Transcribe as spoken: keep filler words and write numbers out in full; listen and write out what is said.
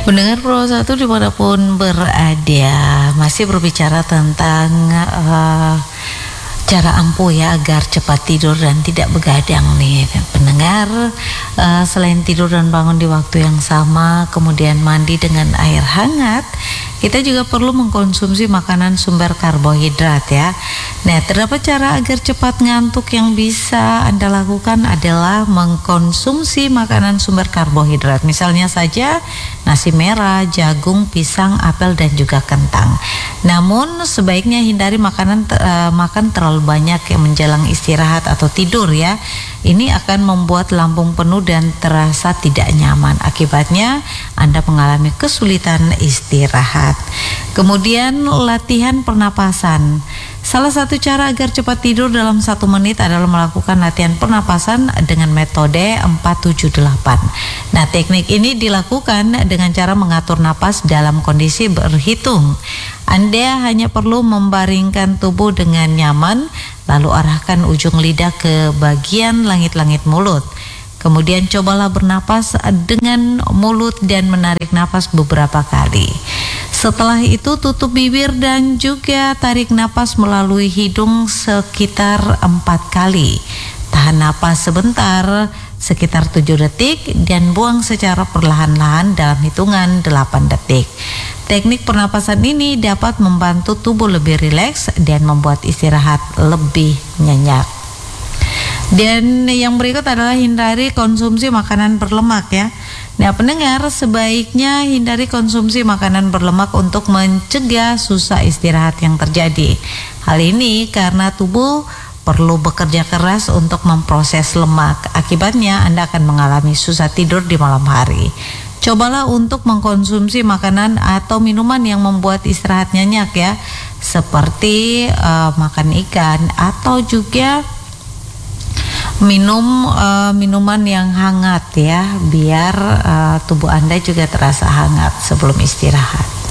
Pendengar Pro satu dimanapun berada, masih berbicara tentang uh, cara ampuh ya agar cepat tidur dan tidak begadang nih pendengar. Uh, selain tidur dan bangun di waktu yang sama, kemudian mandi dengan air hangat, kita juga perlu mengkonsumsi makanan sumber karbohidrat ya. Nah, terdapat cara agar cepat ngantuk yang bisa Anda lakukan adalah mengkonsumsi makanan sumber karbohidrat. Misalnya saja nasi merah, jagung, pisang, apel, dan juga kentang. Namun sebaiknya hindari makanan uh, makan terlalu banyak yang menjelang istirahat atau tidur ya. Ini akan membuat lambung penuh dan terasa tidak nyaman. Akibatnya Anda mengalami kesulitan istirahat. Kemudian latihan pernapasan. Salah satu cara agar cepat tidur dalam satu menit adalah melakukan latihan pernapasan dengan metode empat tujuh delapan. Nah, teknik ini dilakukan dengan cara mengatur napas dalam kondisi berhitung. Anda hanya perlu membaringkan tubuh dengan nyaman, lalu arahkan ujung lidah ke bagian langit-langit mulut. Kemudian cobalah bernapas dengan mulut dan menarik napas beberapa kali. Setelah itu tutup bibir dan juga tarik napas melalui hidung sekitar empat kali. Tahan napas sebentar sekitar tujuh detik dan buang secara perlahan-lahan dalam hitungan delapan detik. Teknik pernapasan ini dapat membantu tubuh lebih rileks dan membuat istirahat lebih nyenyak. Dan yang berikut adalah hindari konsumsi makanan berlemak ya. Nah, pendengar, sebaiknya hindari konsumsi makanan berlemak untuk mencegah susah istirahat yang terjadi. Hal ini karena tubuh perlu bekerja keras untuk memproses lemak. Akibatnya Anda akan mengalami susah tidur di malam hari. Cobalah untuk mengkonsumsi makanan atau minuman yang membuat istirahat nyenyak ya, seperti uh, makan ikan atau juga minum uh, minuman yang hangat ya, biar uh, tubuh Anda juga terasa hangat sebelum istirahat.